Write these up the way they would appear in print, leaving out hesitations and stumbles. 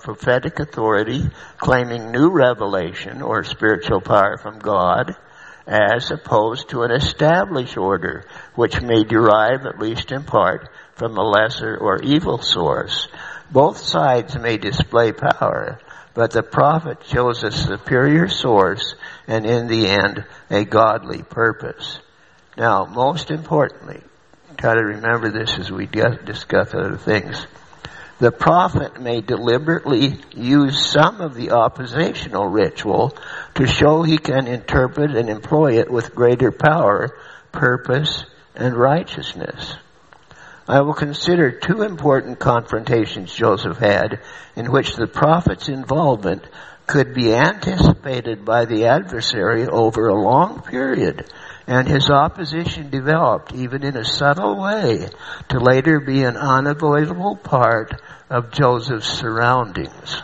prophetic authority, claiming new revelation or spiritual power from God, as opposed to an established order, which may derive, at least in part, from a lesser or evil source. Both sides may display power, but the prophet shows a superior source and, in the end, a godly purpose. Now, most importantly, try to remember this as we discuss other things. The prophet may deliberately use some of the oppositional ritual to show he can interpret and employ it with greater power, purpose, and righteousness. I will consider two important confrontations Joseph had in which the prophet's involvement could be anticipated by the adversary over a long period, and his opposition developed, even in a subtle way, to later be an unavoidable part of Joseph's surroundings.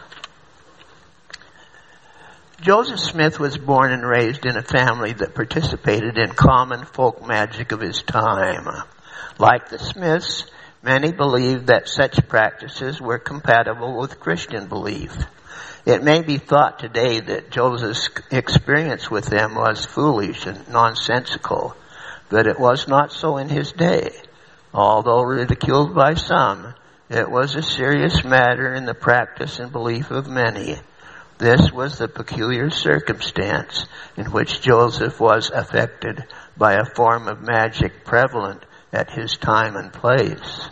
Joseph Smith was born and raised in a family that participated in common folk magic of his time. Like the Smiths, many believed that such practices were compatible with Christian belief. It may be thought today that Joseph's experience with them was foolish and nonsensical, but it was not so in his day. Although ridiculed by some, it was a serious matter in the practice and belief of many. This was the peculiar circumstance in which Joseph was affected by a form of magic prevalent at his time and place.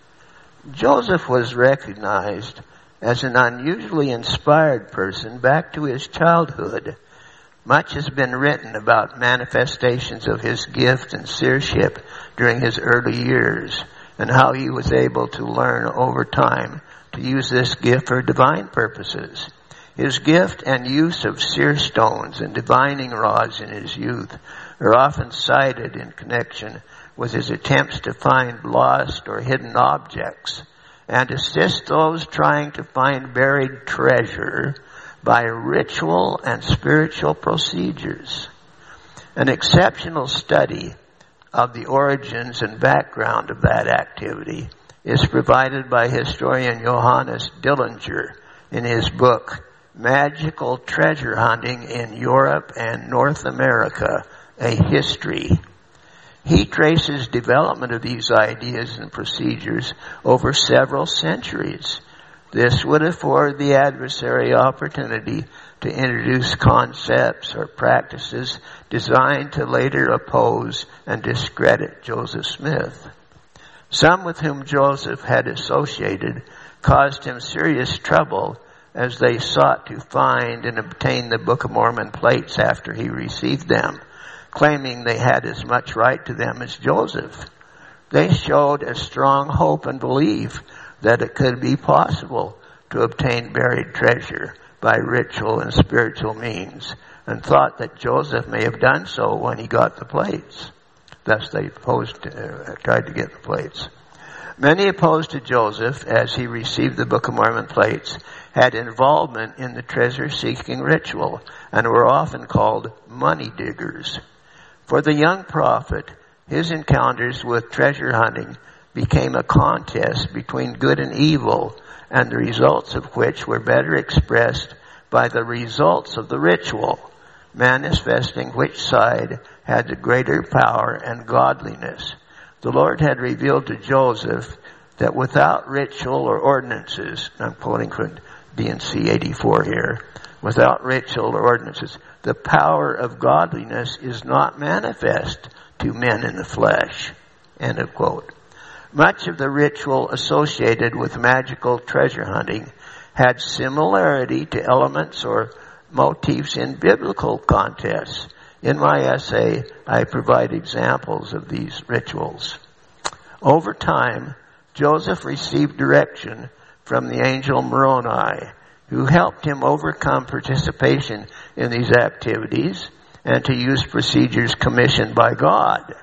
Joseph was recognized as an unusually inspired person back to his childhood. Much has been written about manifestations of his gift and seership during his early years, and how he was able to learn over time to use this gift for divine purposes. His gift and use of seer stones and divining rods in his youth are often cited in connection with his attempts to find lost or hidden objects and assist those trying to find buried treasure by ritual and spiritual procedures. An exceptional study of the origins and background of that activity is provided by historian Johannes Dillinger in his book, Magical Treasure Hunting in Europe and North America, A History. He traces development of these ideas and procedures over several centuries. This would afford the adversary opportunity to introduce concepts or practices designed to later oppose and discredit Joseph Smith. Some with whom Joseph had associated caused him serious trouble as they sought to find and obtain the Book of Mormon plates after he received them, claiming they had as much right to them as Joseph. They showed a strong hope and belief that it could be possible to obtain buried treasure by ritual and spiritual means, and thought that Joseph may have done so when he got the plates. Thus they tried to get the plates. Many opposed to Joseph, as he received the Book of Mormon plates, had involvement in the treasure-seeking ritual and were often called money diggers. For the young prophet, his encounters with treasure hunting became a contest between good and evil, and the results of which were better expressed by the results of the ritual, manifesting which side had the greater power and godliness. The Lord had revealed to Joseph that without ritual or ordinances, I'm quoting from D&C 84 here, without ritual or ordinances, the power of godliness is not manifest to men in the flesh. End of quote. Much of the ritual associated with magical treasure hunting had similarity to elements or motifs in biblical contests. In my essay, I provide examples of these rituals. Over time, Joseph received direction from the angel Moroni, who helped him overcome participation in these activities and to use procedures commissioned by God.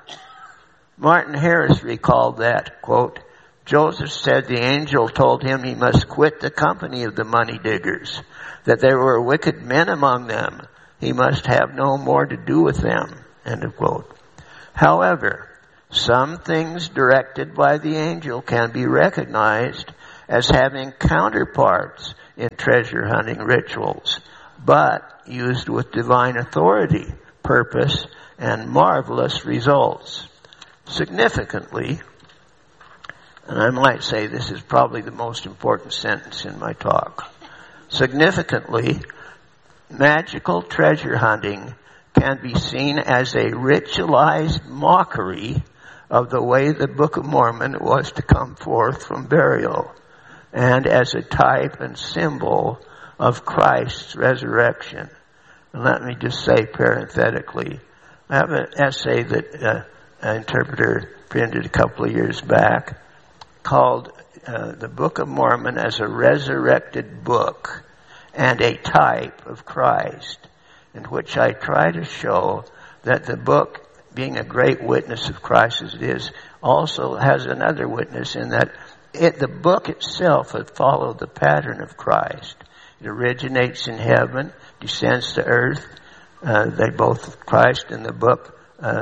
Martin Harris recalled that, quote, Joseph said the angel told him he must quit the company of the money diggers, that there were wicked men among them. He must have no more to do with them, end of quote. However, some things directed by the angel can be recognized as having counterparts in treasure hunting rituals, but used with divine authority, purpose, and marvelous results. Significantly, and I might say this is probably the most important sentence in my talk, significantly, magical treasure hunting can be seen as a ritualized mockery of the way the Book of Mormon was to come forth from burial, and as a type and symbol of Christ's resurrection. And let me just say parenthetically, I have an essay that an interpreter printed a couple of years back called The Book of Mormon as a Resurrected Book and a Type of Christ, in which I try to show that the book, being a great witness of Christ as it is, also has another witness in that the book itself had followed the pattern of Christ. It originates in heaven, descends to earth. They both, Christ and the book,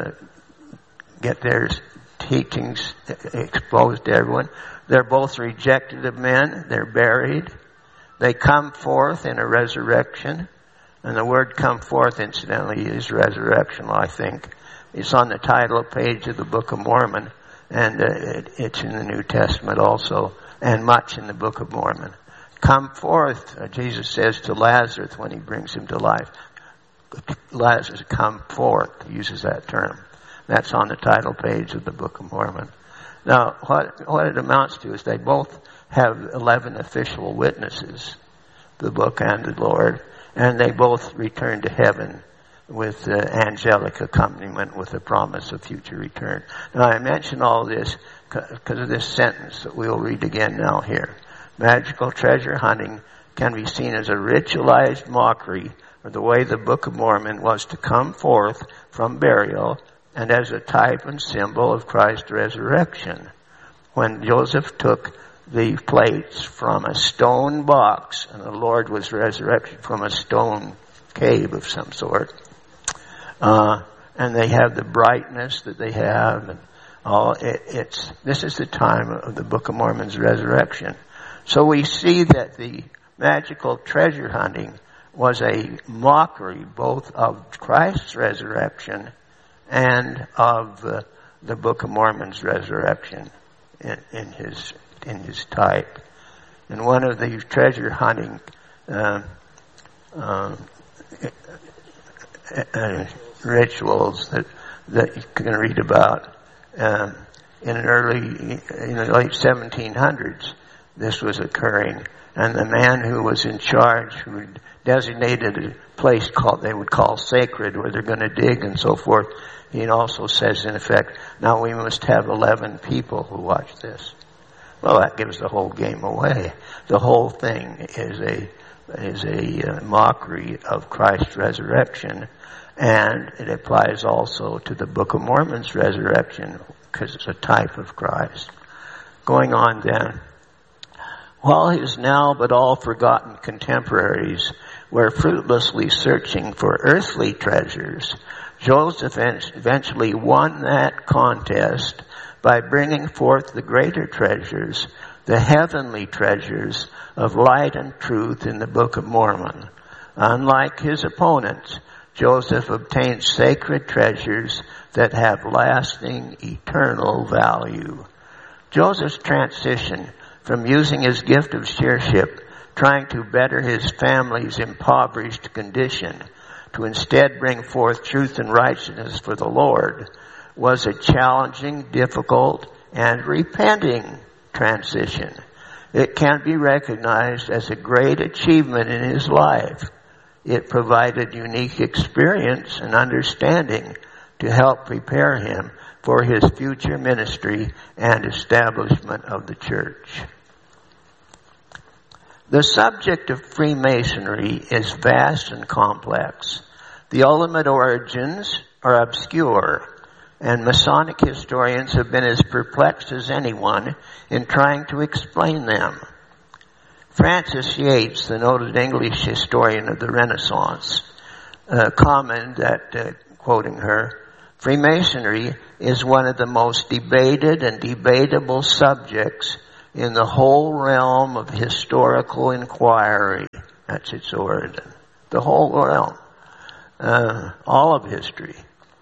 get their teachings exposed to everyone. They're both rejected of men. They're buried. They come forth in a resurrection. And the word come forth, incidentally, is resurrectional, I think. It's on the title page of the Book of Mormon. And it's in the New Testament also. And much in the Book of Mormon. Come forth, Jesus says to Lazarus when he brings him to life. Lazarus, come forth. He uses that term. That's on the title page of the Book of Mormon. Now, what it amounts to is they both have 11 official witnesses, the book and the Lord, and they both return to heaven with angelic accompaniment with the promise of future return. Now, I mention all this because of this sentence that we'll read again now here. Magical treasure hunting can be seen as a ritualized mockery of the way the Book of Mormon was to come forth from burial and as a type and symbol of Christ's resurrection. When Joseph took the plates from a stone box, and the Lord was resurrected from a stone cave of some sort, and they have the brightness that they have, and all. This is the time of the Book of Mormon's resurrection. So we see that the magical treasure hunting was a mockery both of Christ's resurrection and of the Book of Mormon's resurrection in his type. And one of the treasure hunting rituals that you can read about in the late 1700s, this was occurring. And the man who was in charge, who designated a place they would call sacred, where they're going to dig and so forth, he also says, in effect, now we must have 11 people who watch this. Well, that gives the whole game away. The whole thing is a mockery of Christ's resurrection, and it applies also to the Book of Mormon's resurrection because it's a type of Christ. Going on then. While his now but all forgotten contemporaries were fruitlessly searching for earthly treasures, Joseph eventually won that contest by bringing forth the greater treasures, the heavenly treasures of light and truth in the Book of Mormon. Unlike his opponents, Joseph obtained sacred treasures that have lasting, eternal value. Joseph's transition from using his gift of seership, trying to better his family's impoverished condition, to instead bring forth truth and righteousness for the Lord, was a challenging, difficult, and repenting transition. It can be recognized as a great achievement in his life. It provided unique experience and understanding to help prepare him for his future ministry and establishment of the church. The subject of Freemasonry is vast and complex. The ultimate origins are obscure, and Masonic historians have been as perplexed as anyone in trying to explain them. Frances Yates, the noted English historian of the Renaissance, commented that, quoting her, Freemasonry is one of the most debated and debatable subjects in the whole realm of historical inquiry. That's its origin. The whole realm. All of history.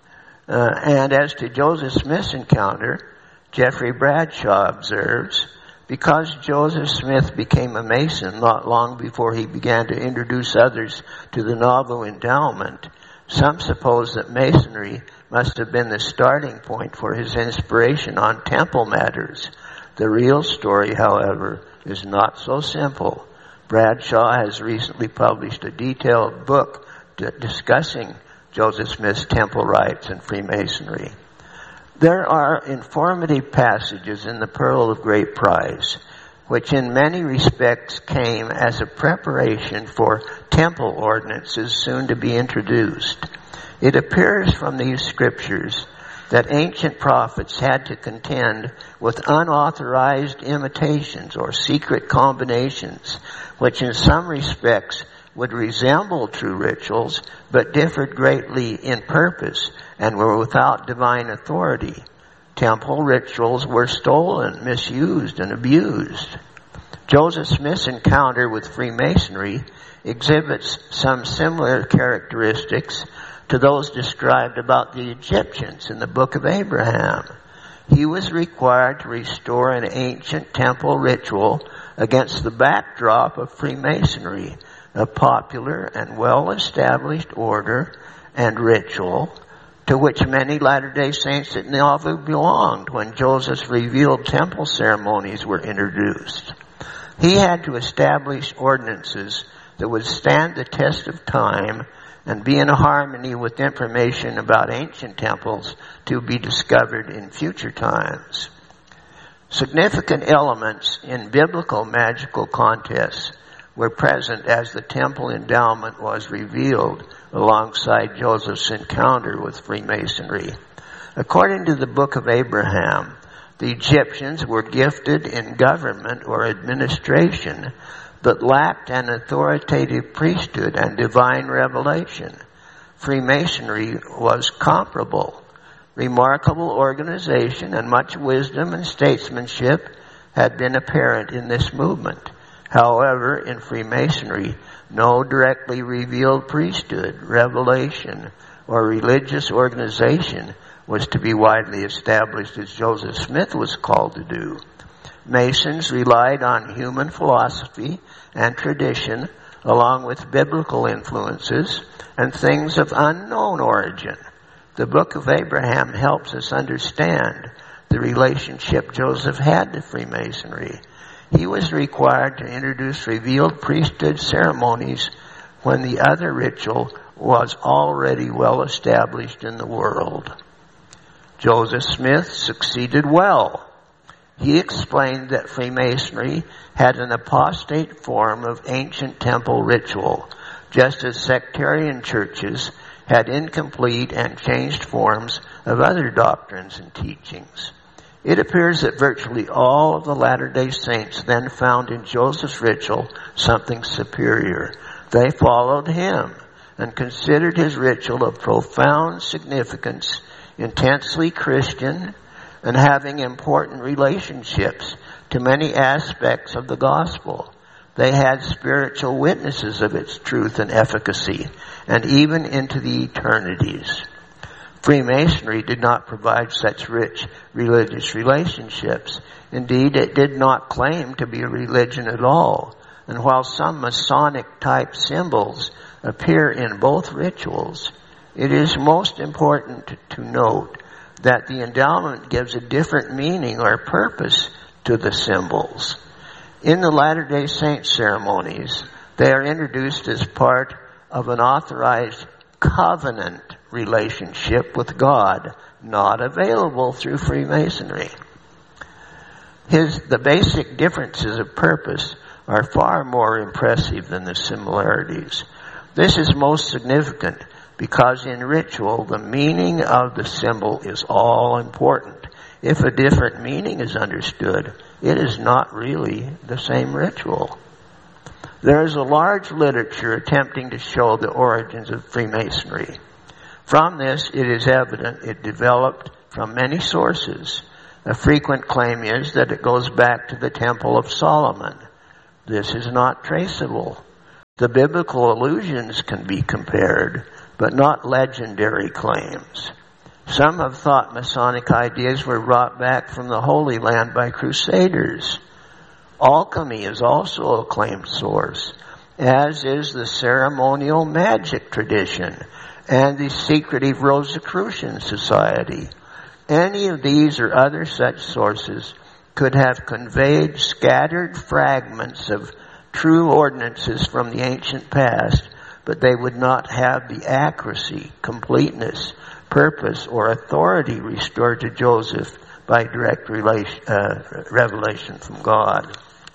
And as to Joseph Smith's encounter, Jeffrey Bradshaw observes, because Joseph Smith became a Mason not long before he began to introduce others to the Nauvoo endowment, some suppose that Masonry must have been the starting point for his inspiration on temple matters. The real story, however, is not so simple. Bradshaw has recently published a detailed book discussing Joseph Smith's temple rites and Freemasonry. There are informative passages in the Pearl of Great Price, which in many respects came as a preparation for temple ordinances soon to be introduced. It appears from these scriptures that ancient prophets had to contend with unauthorized imitations or secret combinations, which in some respects would resemble true rituals, but differed greatly in purpose and were without divine authority. Temple rituals were stolen, misused, and abused. Joseph Smith's encounter with Freemasonry exhibits some similar characteristics to those described about the Egyptians in the Book of Abraham. He was required to restore an ancient temple ritual against the backdrop of Freemasonry, a popular and well-established order and ritual to which many Latter-day Saints at Nauvoo belonged when Joseph's revealed temple ceremonies were introduced. He had to establish ordinances that would stand the test of time and be in harmony with information about ancient temples to be discovered in future times. Significant elements in biblical magical contests were present as the temple endowment was revealed alongside Joseph's encounter with Freemasonry. According to the Book of Abraham, the Egyptians were gifted in government or administration, but lacked an authoritative priesthood and divine revelation. Freemasonry was comparable. Remarkable organization and much wisdom and statesmanship had been apparent in this movement. However, in Freemasonry, no directly revealed priesthood, revelation, or religious organization was to be widely established as Joseph Smith was called to do. Masons relied on human philosophy and tradition, along with biblical influences and things of unknown origin. The Book of Abraham helps us understand the relationship Joseph had to Freemasonry. He was required to introduce revealed priesthood ceremonies when the other ritual was already well established in the world. Joseph Smith succeeded well. He explained that Freemasonry had an apostate form of ancient temple ritual, just as sectarian churches had incomplete and changed forms of other doctrines and teachings. It appears that virtually all of the Latter-day Saints then found in Joseph's ritual something superior. They followed him and considered his ritual of profound significance, intensely Christian, and having important relationships to many aspects of the gospel. They had spiritual witnesses of its truth and efficacy, and even into the eternities. Freemasonry did not provide such rich religious relationships. Indeed, it did not claim to be a religion at all. And while some Masonic-type symbols appear in both rituals, it is most important to note that the endowment gives a different meaning or purpose to the symbols. In the Latter-day Saint ceremonies, they are introduced as part of an authorized covenant relationship with God, not available through Freemasonry. The basic differences of purpose are far more impressive than the similarities. This is most significant because in ritual, the meaning of the symbol is all important. If a different meaning is understood, it is not really the same ritual. There is a large literature attempting to show the origins of Freemasonry. From this, it is evident it developed from many sources, A frequent claim is that it goes back to the Temple of Solomon. This is not traceable. The biblical allusions can be compared, but not legendary claims. Some have thought Masonic ideas were brought back from the Holy Land by Crusaders. Alchemy is also a claimed source, as is the ceremonial magic tradition and the secretive Rosicrucian Society. Any of these or other such sources could have conveyed scattered fragments of true ordinances from the ancient past, but they would not have the accuracy, completeness, purpose, or authority restored to Joseph by direct revelation from God.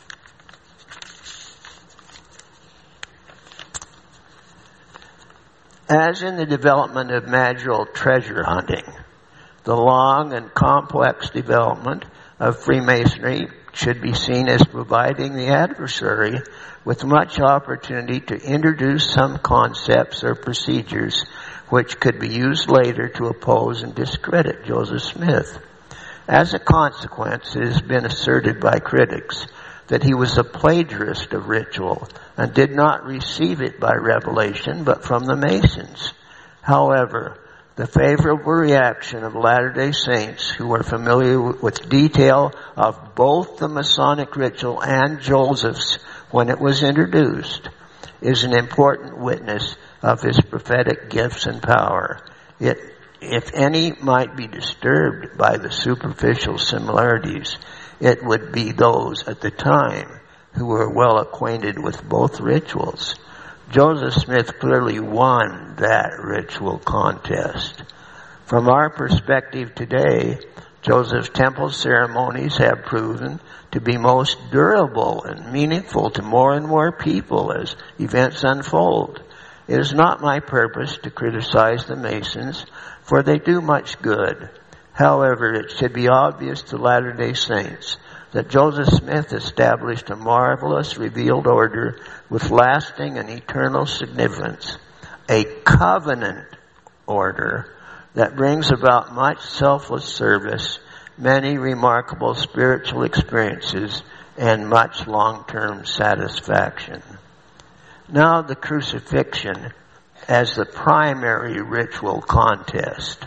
As in the development of magical treasure hunting, the long and complex development of Freemasonry should be seen as providing the adversary with much opportunity to introduce some concepts or procedures which could be used later to oppose and discredit Joseph Smith. As a consequence, it has been asserted by critics that he was a plagiarist of ritual and did not receive it by revelation but from the Masons. However, the favorable reaction of Latter-day Saints who are familiar with detail of both the Masonic ritual and Joseph's when it was introduced is an important witness of his prophetic gifts and power. It, if any, might be disturbed by the superficial similarities, it would be those at the time who were well acquainted with both rituals. Joseph Smith clearly won that ritual contest. From our perspective today, Joseph's temple ceremonies have proven to be most durable and meaningful to more and more people as events unfold. It is not my purpose to criticize the Masons, for they do much good. However, it should be obvious to Latter-day Saints that Joseph Smith established a marvelous revealed order with lasting and eternal significance, a covenant order that brings about much selfless service, many remarkable spiritual experiences, and much long-term satisfaction. Now the crucifixion as the primary ritual contest.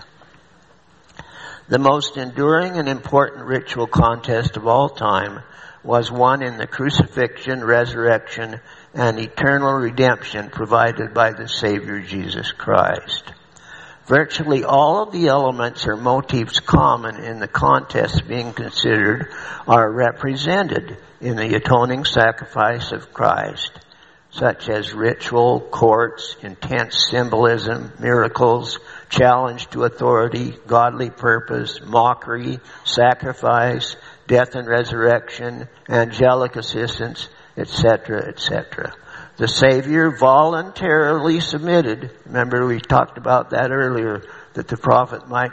The most enduring and important ritual contest of all time was one in the crucifixion, resurrection, and eternal redemption provided by the Savior Jesus Christ. Virtually all of the elements or motifs common in the contest being considered are represented in the atoning sacrifice of Christ, such as ritual, courts, intense symbolism, miracles, challenge to authority, godly purpose, mockery, sacrifice, death and resurrection, angelic assistance, etc., etc. The Savior voluntarily submitted. Remember, we talked about that earlier, that the prophet might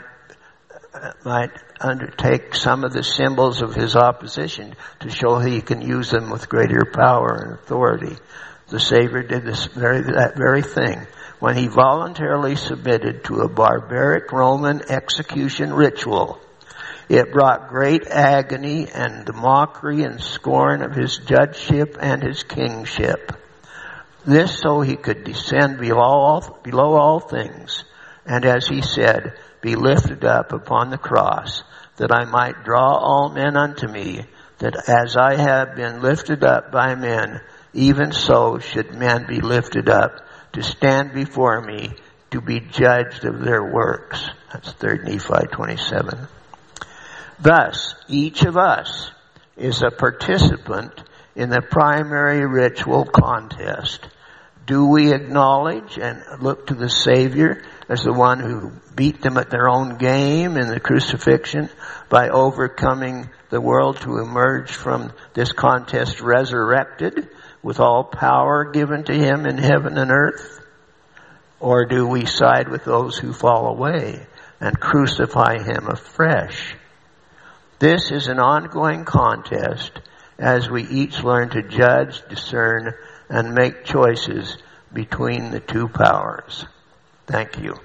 undertake some of the symbols of his opposition to show he can use them with greater power and authority. The Savior did that very thing when he voluntarily submitted to a barbaric Roman execution ritual. It brought great agony and the mockery and scorn of his judgeship and his kingship. This so he could descend below all things, and as he said, be lifted up upon the cross, that I might draw all men unto me, that as I have been lifted up by men, even so should men be lifted up to stand before me to be judged of their works. That's 3 Nephi 27. Thus, each of us is a participant in the primary ritual contest. Do we acknowledge and look to the Savior as the one who beat them at their own game in the crucifixion by overcoming the world to emerge from this contest resurrected with all power given to him in heaven and earth? Or do we side with those who fall away and crucify him afresh? This is an ongoing contest as we each learn to judge, discern, and make choices between the two powers. Thank you.